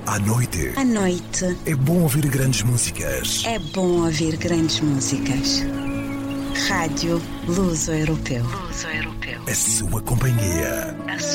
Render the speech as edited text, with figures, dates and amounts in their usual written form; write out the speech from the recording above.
À noite. À noite. É bom ouvir grandes músicas. É bom ouvir grandes músicas. Rádio Luso Europeu. A sua companhia.